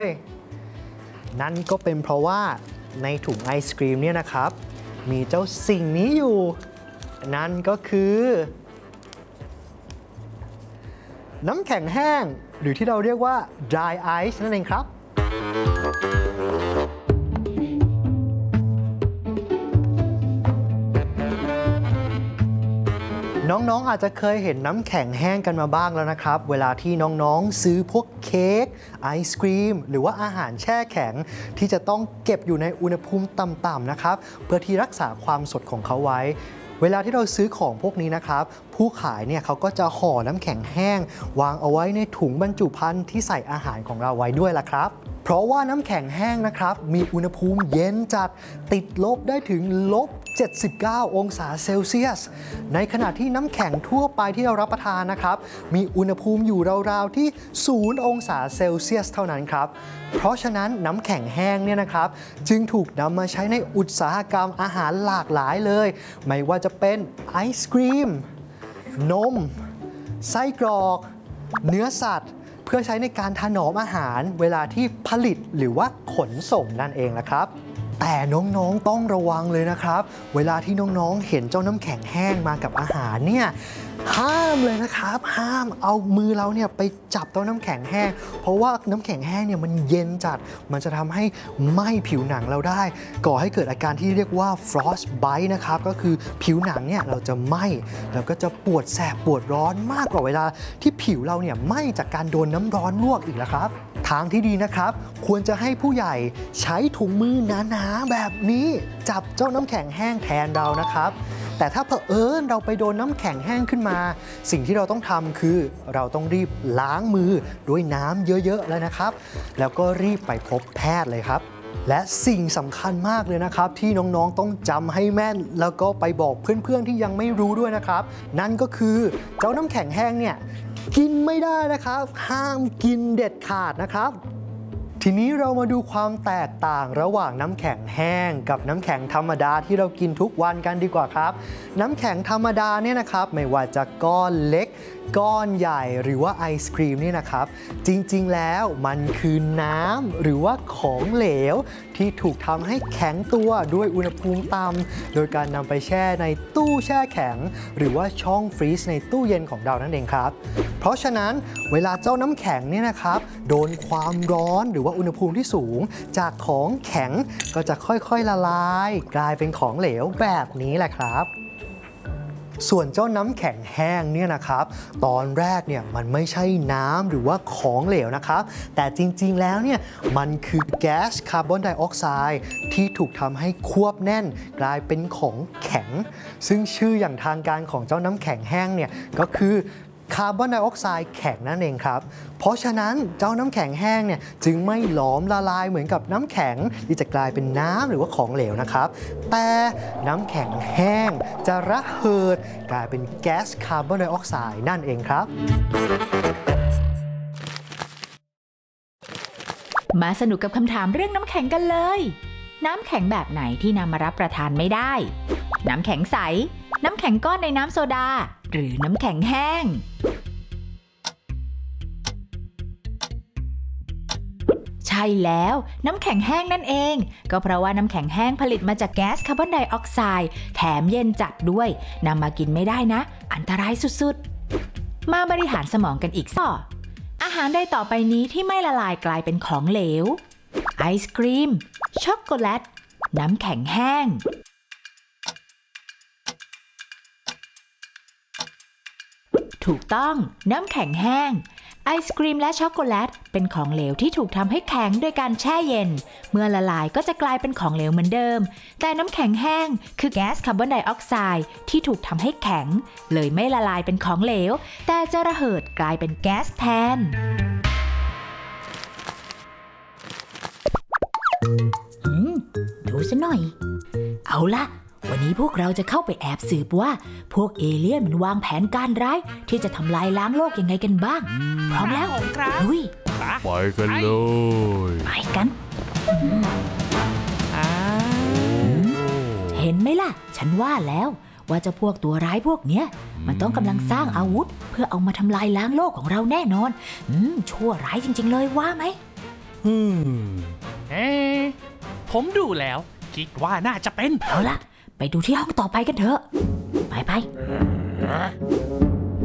นั่นก็เป็นเพราะว่าในถุงไอศกรีมเนี่ยนะครับมีเจ้าสิ่งนี้อยู่นั่นก็คือน้ำแข็งแห้งหรือที่เราเรียกว่า dry ice นั่นเองครับน้องๆอาจจะเคยเห็นน้ำแข็งแห้งกันมาบ้างแล้วนะครับเวลาที่น้องๆซื้อพวกเค้กไอศกรีมหรือว่าอาหารแช่แข็งที่จะต้องเก็บอยู่ในอุณหภูมิต่ำๆนะครับเพื่อที่รักษาความสดของเขาไว้เวลาที่เราซื้อของพวกนี้นะครับผู้ขายเนี่ยเขาก็จะห่อน้ำแข็งแห้งวางเอาไว้ในถุงบรรจุภัณฑ์ที่ใส่อาหารของเราไว้ด้วยล่ะครับเพราะว่าน้ำแข็งแห้งนะครับมีอุณหภูมิเย็นจัดติดลบได้ถึง-79 องศาเซลเซียสในขณะที่น้ำแข็งทั่วไปที่เรารับประทานนะครับมีอุณหภูมิอยู่ราวๆที่0 องศาเซลเซียสเท่านั้นครับเพราะฉะนั้นน้ำแข็งแห้งเนี่ยนะครับจึงถูกนำมาใช้ในอุตสาหกรรมอาหารหลากหลายเลยไม่ว่าจะเป็นไอศกรีมนมไส้กรอกเนื้อสัตว์เพื่อใช้ในการถนอมอาหารเวลาที่ผลิตหรือว่าขนส่งนั่นเองนะครับแต่น้องๆต้องระวังเลยนะครับเวลาที่น้องๆเห็นเจ้าน้ำแข็งแห้งมากับอาหารเนี่ยห้ามเลยนะครับห้ามเอามือเราเนี่ยไปจับเจ้าน้ำแข็งแห้งเพราะว่าน้ำแข็งแห้งเนี่ยมันเย็นจัดมันจะทำให้ไหม้ผิวหนังเราได้ก่อให้เกิดอาการที่เรียกว่า frostbite นะครับก็คือผิวหนังเนี่ยเราจะไหม้แล้วก็จะปวดแสบปวดร้อนมากกว่าเวลาที่ผิวเราเนี่ยไหม้จากการโดนน้ำร้อนลวกอีกแล้วครับทางที่ดีนะครับควรจะให้ผู้ใหญ่ใช้ถุงมือหนาๆแบบนี้จับเจ้าน้ำแข็งแห้งแทนเรานะครับแต่ถ้าเผอิญเราไปโดนน้ำแข็งแห้งขึ้นมาสิ่งที่เราต้องทำคือเราต้องรีบล้างมือด้วยน้ำเยอะๆแล้วนะครับแล้วก็รีบไปพบแพทย์เลยครับและสิ่งสำคัญมากเลยนะครับที่น้องๆต้องจำให้แม่นแล้วก็ไปบอกเพื่อนๆที่ยังไม่รู้ด้วยนะครับนั่นก็คือเจ้าน้ำแข็งแห้งเนี่ยกินไม่ได้นะครับห้ามกินเด็ดขาดนะครับทีนี้เรามาดูความแตกต่างระหว่างน้ำแข็งแห้งกับน้ำแข็งธรรมดาที่เรากินทุกวันกันดีกว่าครับน้ำแข็งธรรมดาเนี่ยนะครับไม่ว่าจะก้อนเล็กก้อนใหญ่หรือว่าไอศกรีมนี่นะครับจริงๆแล้วมันคือน้ำหรือว่าของเหลวที่ถูกทำให้แข็งตัวด้วยอุณหภูมิต่ำโดยการนำไปแช่ในตู้แช่แข็งหรือว่าช่องฟรีซในตู้เย็นของเรานั่นเองครับเพราะฉะนั้นเวลาเจ้าน้ำแข็งเนี่ยนะครับโดนความร้อนหรือว่าอุณหภูมิที่สูงจากของแข็งก็จะค่อยๆละลายกลายเป็นของเหลวแบบนี้แหละครับส่วนเจ้าน้ำแข็งแห้งเนี่ยนะครับตอนแรกเนี่ยมันไม่ใช่น้ำหรือว่าของเหลวนะครับแต่จริงๆแล้วเนี่ยมันคือแก๊สคาร์บอนไดออกไซด์ที่ถูกทำให้ควบแน่นกลายเป็นของแข็งซึ่งชื่ออย่างทางการของเจ้าน้ำแข็งแห้งเนี่ยก็คือคาร์บอนไดออกไซด์แข็งนั่นเองครับเพราะฉะนั้นเจ้าน้ำแข็งแห้งเนี่ยจึงไม่หลอมละลายเหมือนกับน้ำแข็งที่จะกลายเป็นน้ำหรือว่าของเหลวนะครับแต่น้ำแข็งแห้งจะระเหิดกลายเป็นแก๊สคาร์บอนไดออกไซด์นั่นเองครับมาสนุกกับคำถามเรื่องน้ำแข็งกันเลยน้ำแข็งแบบไหนที่นำมารับประทานไม่ได้น้ำแข็งใสน้ำแข็งก้อนในน้ำโซดาหรือน้ำแข็งแห้งใช่แล้วน้ำแข็งแห้งนั่นเองก็เพราะว่าน้ำแข็งแห้งผลิตมาจากแก๊สคาร์บอนไดออกไซด์แถมเย็นจัดด้วยนำมากินไม่ได้นะอันตรายสุดๆมาบริหารสมองกันอีกต่ออาหารใดต่อไปนี้ที่ไม่ละลายกลายเป็นของเหลวไอศกรีมช็อกโกแลตน้ำแข็งแห้งถูกต้องน้ำแข็งแห้งไอศกรีมและช็อกโกแลตเป็นของเหลวที่ถูกทำให้แข็งโดยการแช่เย็นเมื่อละลายก็จะกลายเป็นของเหลวเหมือนเดิมแต่น้ำแข็งแห้งคือแก๊สคาร์บอนไดออกไซด์ที่ถูกทำให้แข็งเลยไม่ละลายเป็นของเหลวแต่จะระเหิดกลายเป็นแก๊สแทนดูซะหน่อยเอาล่ะวันนี้พวกเราจะเข้าไปแอบสืบว่าพวกเอเลี่ยนมันวางแผนการร้ายที่จะทำลายล้างโลกยังไงกันบ้างพร้อมแล้วลุยไปกันเลยไปกันเห็นไหมล่ะฉันว่าแล้วว่าจะพวกตัวร้ายพวกเนี้ยมันต้องกำลังสร้างอาวุธเพื่อเอามาทำลายล้างโลกของเราแน่นอนชั่วร้ายจริงๆเลยว่าไหมเอ๊ะผมดูแล้ว คิดว่าน่าจะเป็นเอาละไปดูที่ห้องต่อไปกันเถอะ ไป